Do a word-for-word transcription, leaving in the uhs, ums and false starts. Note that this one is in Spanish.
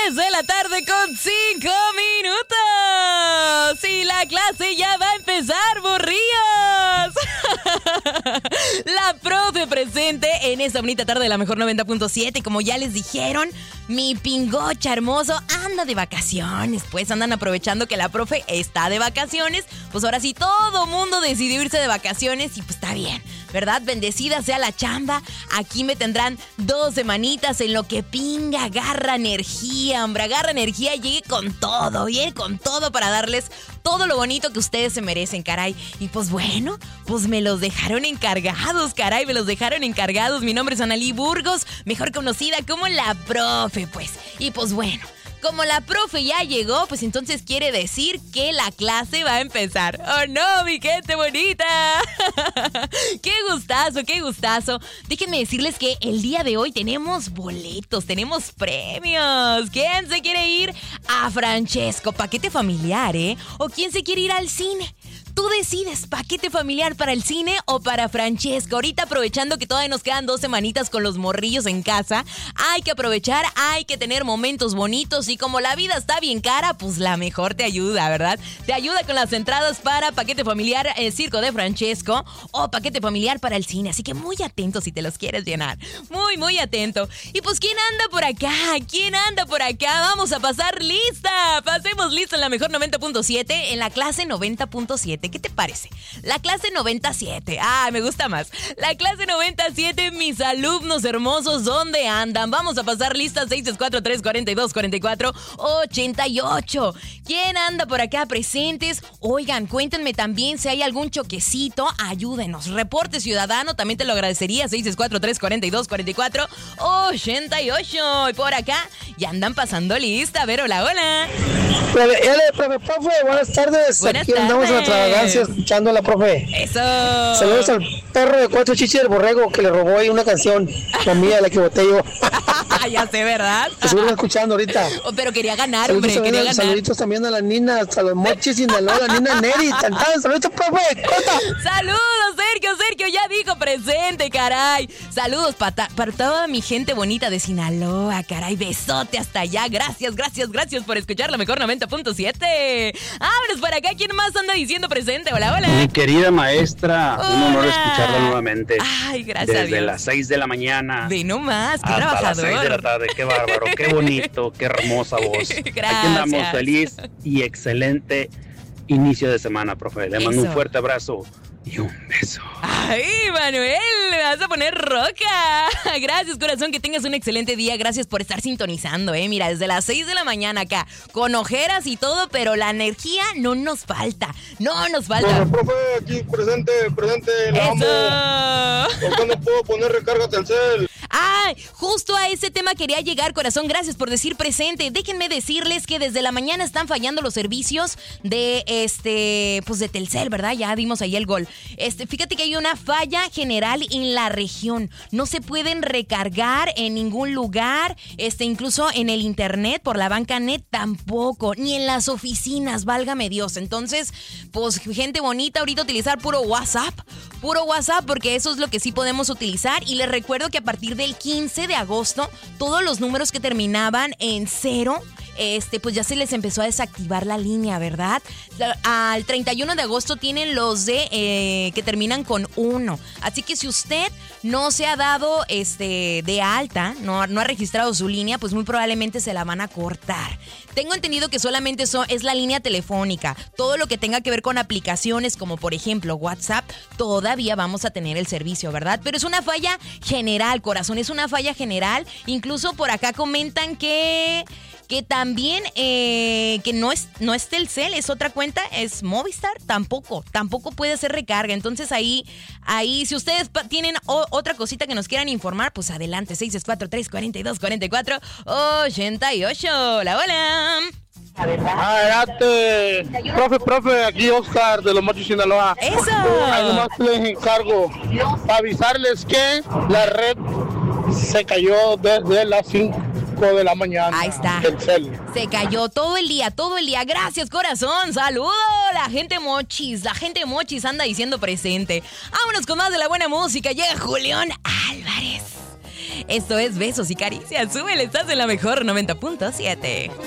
tres de la tarde con cinco minutos. Y la clase ya va a empezar, burrillos. La profe presente en esta bonita tarde de la mejor noventa punto siete. Como ya les dijeron, mi pingocha hermoso anda de vacaciones. Pues andan aprovechando que la profe está de vacaciones. Pues ahora sí todo mundo decidió irse de vacaciones y pues está bien, ¿verdad? Bendecida sea la chamba. Aquí me tendrán dos semanitas en lo que pinga, agarra energía, hombre, agarra energía y llegue con todo, llegue con todo para darles todo lo bonito que ustedes se merecen, caray. Y pues bueno, pues me los dejaron encargados, caray, me los dejaron encargados. Mi nombre es Analí Burgos, mejor conocida como la profe, pues. Y pues bueno, como la profe ya llegó, pues entonces quiere decir que la clase va a empezar. ¡Oh, no, mi gente bonita! ¡Qué gustazo, qué gustazo! Déjenme decirles que el día de hoy tenemos boletos, tenemos premios. ¿Quién se quiere ir a Francesco? Paquete familiar, ¿eh? ¿O quién se quiere ir al cine? Tú decides, paquete familiar para el cine o para Francesco. Ahorita aprovechando que todavía nos quedan dos semanitas con los morrillos en casa, hay que aprovechar, hay que tener momentos bonitos y como la vida está bien cara, pues la mejor te ayuda, ¿verdad? Te ayuda con las entradas para paquete familiar el Circo de Francesco o paquete familiar para el cine. Así que muy atento si te los quieres llenar. Muy, muy atento. Y pues, ¿quién anda por acá? ¿Quién anda por acá? Vamos a pasar lista. Pasemos lista en la mejor noventa punto siete, en la clase noventa punto siete. ¿Qué te parece? La clase noventa y siete. Ah, me gusta más. La clase noventa y siete, mis alumnos hermosos, ¿dónde andan? Vamos a pasar lista seis cuatro tres, cuatro dos, cuatro cuatro, ochenta y ocho. ¿Quién anda por acá presentes? Oigan, cuéntenme también si hay algún choquecito. Ayúdenos. Reporte ciudadano, también te lo agradecería. seis cuatro tres, cuatro dos, cuatro cuatro, ochenta y ocho. Y por acá ya andan pasando lista. A ver, hola, hola. Profe, profe, profe, buenas tardes. Buenas Aquí tardes. andamos en la travagancia escuchando a la profe. Eso. Saludos al perro de cuatro chichis del borrego que le robó ahí una canción, la mía, la que boté yo. Ya sé, ¿verdad? Que seguro escuchando ahorita. Oh, pero quería ganar, Saluditos hombre, también, quería ganar. saluditos también a las ninas, a los mochis y a la nina Neri. Tantan, saluditos, profe. ¡Corta! Saludos, Sergio, Sergio ya dijo presente, caray. Saludos para, para toda mi gente bonita de Sinaloa, caray. Besote hasta allá. Gracias, gracias, gracias por escuchar la mejor noventa punto siete. Vámonos para acá. ¿Quién más anda diciendo presente? Hola, hola. Mi querida maestra, un honor Hola. escucharla nuevamente. Ay, gracias a Desde Dios. las seis de la mañana Ve nomás, qué hasta trabajador. las seis de la tarde. Qué bárbaro, qué bonito, qué hermosa voz. Gracias. Aquí andamos, feliz y excelente inicio de semana, profe. Le mando Eso. un fuerte abrazo y un beso. Ay, Manuel, me vas a poner roca. Gracias, corazón, que tengas un excelente día. Gracias por estar sintonizando, eh. Mira, desde las seis de la mañana acá, con ojeras y todo, pero la energía no nos falta. No nos falta. Profe, profe, aquí presente, presente, la amo. Eso. ¿Por qué no puedo poner recarga Telcel? Ah, justo a ese tema quería llegar, corazón. Gracias por decir presente. Déjenme decirles que desde la mañana están fallando los servicios de este, pues de Telcel, ¿verdad? Ya dimos ahí el gol. Este, fíjate que hay una falla general en la región. No se pueden recargar en ningún lugar, este, incluso en el internet, por la banca net tampoco, ni en las oficinas, válgame Dios. Entonces, pues gente bonita, ahorita utilizar puro WhatsApp, puro WhatsApp, porque eso es lo que sí podemos utilizar. Y les recuerdo que a partir del quince de agosto, todos los números que terminaban en cero, este, pues ya se les empezó a desactivar la línea, ¿verdad? Al treinta y uno de agosto tienen los de eh, que terminan con uno. Así que si usted no se ha dado este, de alta, no, no ha registrado su línea, pues muy probablemente se la van a cortar. Tengo entendido que solamente eso es la línea telefónica. Todo lo que tenga que ver con aplicaciones, como por ejemplo WhatsApp, todavía vamos a tener el servicio, ¿verdad? Pero es una falla general, corazón, es una falla general. Incluso por acá comentan que... que también, eh, que no es, no es Telcel, es otra cuenta, es Movistar, tampoco, tampoco puede hacer recarga. Entonces ahí, ahí, si ustedes pa- tienen o- otra cosita que nos quieran informar, pues adelante, seis cuatro tres, cuatro dos, cuatro cuatro, ochenta y ocho. Hola, hola. Adelante, profe, profe, aquí Oscar de los Mochis Sinaloa. ¡Eso! Ahí nomás les encargo para avisarles que la red se cayó desde las cinco de la mañana. Ahí está. Telcel. Se cayó todo el día, todo el día. Gracias, corazón. Saludos. La gente mochis, la gente mochis anda diciendo presente. Vámonos con más de la buena música. Llega Julián Álvarez. Esto es Besos y Caricias. Súbele, estás en la mejor noventa punto siete.